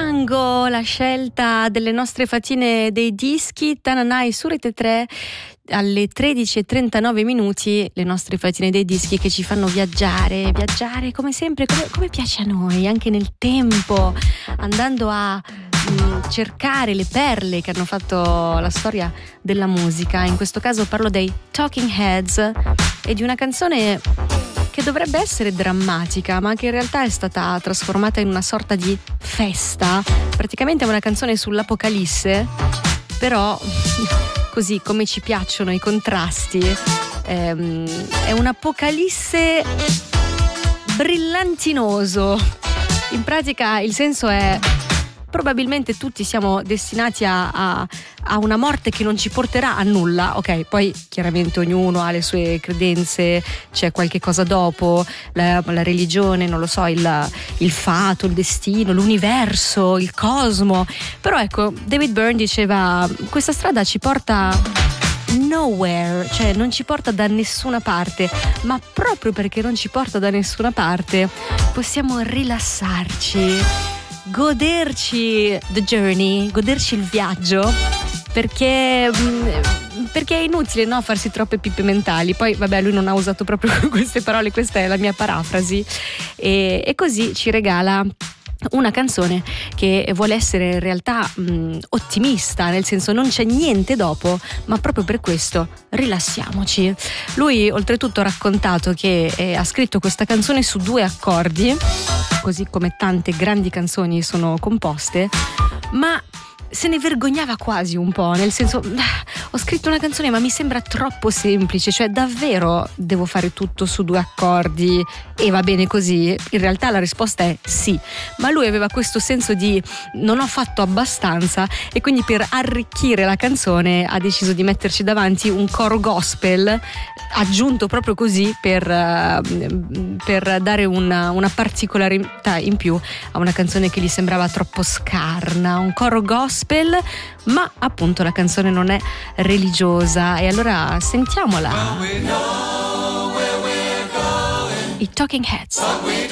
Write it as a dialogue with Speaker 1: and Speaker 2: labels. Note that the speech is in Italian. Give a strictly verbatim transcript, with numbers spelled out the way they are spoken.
Speaker 1: Django, la scelta delle nostre fatine dei dischi, Tananai su Rete tre alle tredici e trentanove minuti, le nostre fatine dei dischi che ci fanno viaggiare, viaggiare come sempre, come, come piace a noi, anche nel tempo, andando a mh, cercare le perle che hanno fatto la storia della musica. In questo caso parlo dei Talking Heads e di una canzone che dovrebbe essere drammatica, ma che in realtà è stata trasformata in una sorta di festa. Praticamente è una canzone sull'apocalisse, però così come ci piacciono i contrasti. Ehm, è un apocalisse brillantinoso. In pratica il senso è: probabilmente tutti siamo destinati a, a, a una morte che non ci porterà a nulla, ok? Poi chiaramente ognuno ha le sue credenze, c'è qualche cosa dopo, la, la religione, non lo so, il, il fato, il destino, l'universo, il cosmo. Però ecco, David Byrne diceva: questa strada ci porta nowhere, cioè non ci porta da nessuna parte, ma proprio perché non ci porta da nessuna parte possiamo rilassarci, goderci the journey, goderci il viaggio, perché perché è inutile, no, farsi troppe pippe mentali. Poi vabbè, lui non ha usato proprio queste parole, questa è la mia parafrasi, e, e così ci regala una canzone che vuole essere in realtà mh, ottimista, nel senso non c'è niente dopo, ma proprio per questo rilassiamoci. Lui oltretutto ha raccontato che eh, ha scritto questa canzone su due accordi, così come tante grandi canzoni sono composte, ma se ne vergognava quasi un po', nel senso: ah, ho scritto una canzone ma mi sembra troppo semplice, cioè davvero devo fare tutto su due accordi e va bene così? In realtà la risposta è sì, ma lui aveva questo senso di non ho fatto abbastanza, e quindi per arricchire la canzone ha deciso di metterci davanti un coro gospel aggiunto proprio così per, uh, per dare una, una particolarità in più a una canzone che gli sembrava troppo scarna. Un coro gospel, ma appunto la canzone non è religiosa, e allora sentiamola. I Talking Heads.